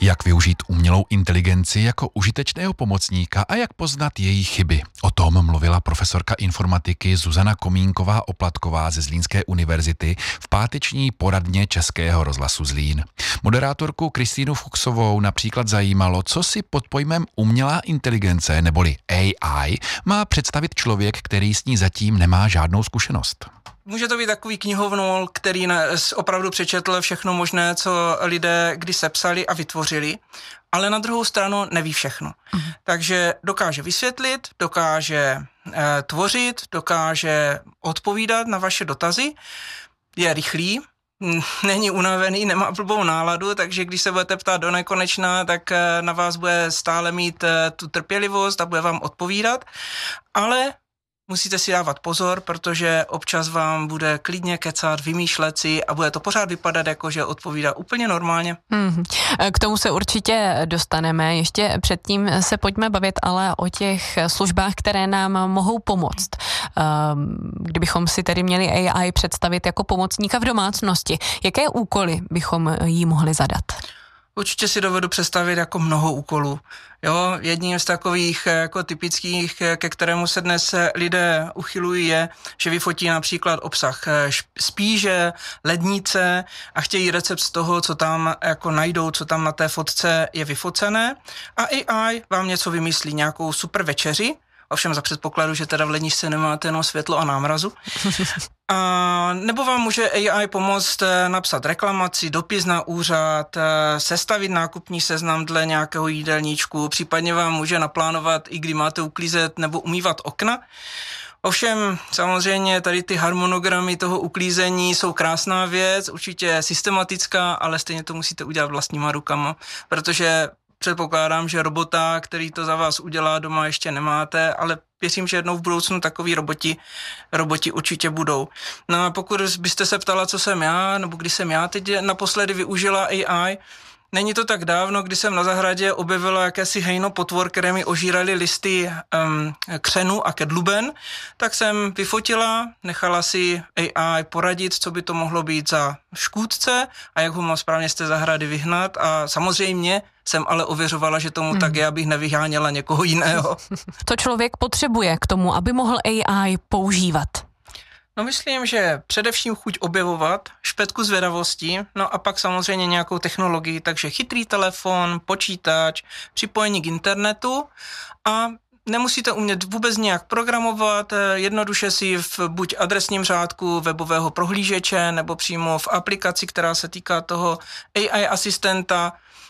Jak využít umělou inteligenci jako užitečného pomocníka a jak poznat její chyby. O tom mluvila profesorka informatiky Zuzana Komínková-Oplatková ze Zlínské univerzity v páteční poradně Českého rozhlasu Zlín. Moderátorku Kristýnu Fuchsovou například zajímalo, co si pod pojmem umělá inteligence neboli AI má představit člověk, který s ní zatím nemá žádnou zkušenost. Může to být takový knihovnul, který opravdu přečetl všechno možné, co lidé kdy sepsali a vytvořili, ale na druhou stranu neví všechno. Takže dokáže vysvětlit, dokáže tvořit, dokáže odpovídat na vaše dotazy, je rychlý, není unavený, nemá blbou náladu, takže když se budete ptát do nekonečna, tak na vás bude stále mít tu trpělivost a bude vám odpovídat, ale musíte si dávat pozor, protože občas vám bude klidně kecat, vymýšlet si a bude to pořád vypadat jako, že odpovídá úplně normálně. K tomu se určitě dostaneme. Ještě předtím se pojďme bavit ale o těch službách, které nám mohou pomoct. Kdybychom si tedy měli AI představit jako pomocníka v domácnosti, jaké úkoly bychom jí mohli zadat? Určitě si dovedu představit jako mnoho úkolů. Jo, jedním z takových jako typických, ke kterému se dnes lidé uchylují, je, že vyfotí například obsah spíže, lednice a chtějí recept z toho, co tam jako najdou, co tam na té fotce je vyfocené. A AI vám něco vymyslí, nějakou super večeři, ovšem za předpokladu, že teda v ledničce nemáte jenom světlo a námrazu. A nebo vám může AI pomoct napsat reklamaci, dopis na úřad, sestavit nákupní seznam dle nějakého jídelníčku, případně vám může naplánovat, i kdy máte uklízet nebo umývat okna. Ovšem, samozřejmě tady ty harmonogramy toho uklízení jsou krásná věc, určitě systematická, ale stejně to musíte udělat vlastníma rukama, protože předpokládám, že robota, který to za vás udělá, doma ještě nemáte, ale věřím, že jednou v budoucnu takový roboti určitě budou. No a pokud byste se ptala, co jsem já, nebo kdy jsem já teď naposledy využila AI, není to tak dávno, kdy jsem na zahradě objevila jakési hejno potvor, které mi ožírali listy křenu a kedluben, tak jsem vyfotila, nechala si AI poradit, co by to mohlo být za škůdce a jak ho mám správně z té zahrady vyhnat a samozřejmě jsem ale ověřovala, že tomu tak je, abych nevyháněla někoho jiného. Co člověk potřebuje k tomu, aby mohl AI používat? No myslím, že především chuť objevovat, špetku zvědavosti, no a pak samozřejmě nějakou technologii, takže chytrý telefon, počítač, připojení k internetu a nemusíte umět vůbec nějak programovat, jednoduše si v buď adresním řádku webového prohlížeče nebo přímo v aplikaci, která se týká toho AI asistenta,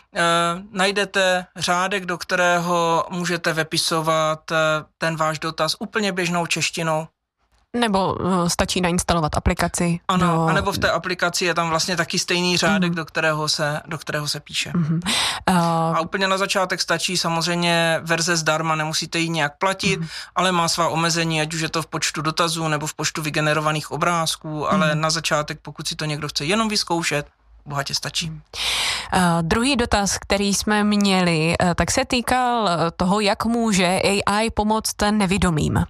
najdete řádek, do kterého můžete vepisovat ten váš dotaz úplně běžnou češtinou. Nebo stačí nainstalovat aplikaci. Ano, anebo v té aplikaci je tam vlastně taky stejný řádek, do kterého se píše. A úplně na začátek stačí samozřejmě verze zdarma, nemusíte ji nějak platit, ale má svá omezení, ať už je to v počtu dotazů nebo v počtu vygenerovaných obrázků, ale na začátek, pokud si to někdo chce jenom vyzkoušet, bohatě stačí. Druhý dotaz, který jsme měli, tak se týkal toho, jak může AI pomoct nevidomým.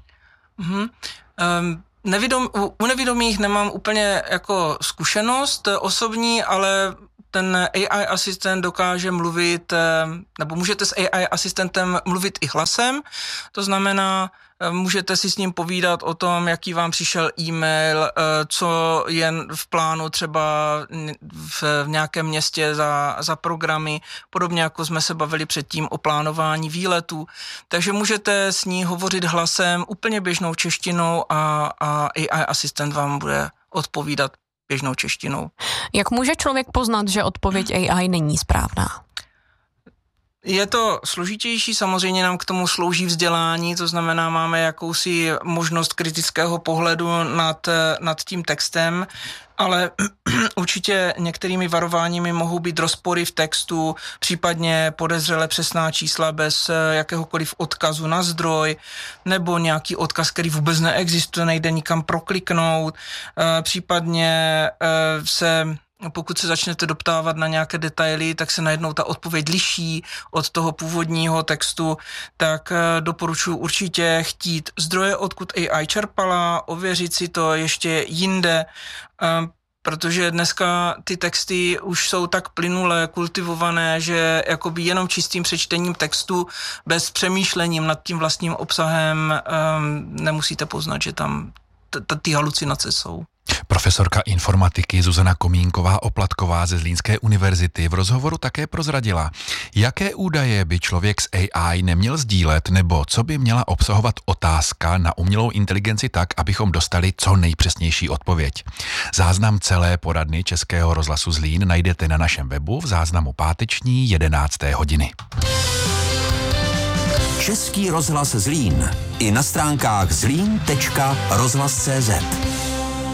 U nevidomých nemám úplně jako zkušenost osobní, ale ten AI asistent dokáže mluvit, nebo můžete s AI asistentem mluvit i hlasem, to znamená, můžete si s ním povídat o tom, jaký vám přišel e-mail, co je v plánu třeba v nějakém městě za programy, podobně jako jsme se bavili předtím o plánování výletů. Takže můžete s ní hovořit hlasem úplně běžnou češtinou a AI asistent vám bude odpovídat běžnou češtinou. Jak může člověk poznat, že odpověď AI není správná? Je to složitější, samozřejmě nám k tomu slouží vzdělání, to znamená, máme jakousi možnost kritického pohledu nad tím textem, ale určitě některými varováními mohou být rozpory v textu, případně podezřele přesná čísla bez jakéhokoliv odkazu na zdroj, nebo nějaký odkaz, který vůbec neexistuje, nejde nikam prokliknout, případně pokud se začnete doptávat na nějaké detaily, tak se najednou ta odpověď liší od toho původního textu, tak doporučuji určitě chtít zdroje, odkud AI čerpala, ověřit si to ještě jinde. protože dneska ty texty už jsou tak plynulé, kultivované, že jakoby jenom čistým přečtením textu, bez přemýšlením nad tím vlastním obsahem nemusíte poznat, že tam ty halucinace jsou. Profesorka informatiky Zuzana Komínková-Oplatková ze Zlínské univerzity v rozhovoru také prozradila, jaké údaje by člověk s AI neměl sdílet, nebo co by měla obsahovat otázka na umělou inteligenci tak, abychom dostali co nejpřesnější odpověď. Záznam celé poradny Českého rozhlasu Zlín najdete na našem webu v záznamu páteční 11. hodiny. Český rozhlas Zlín i na stránkách zlín.rozhlas.cz.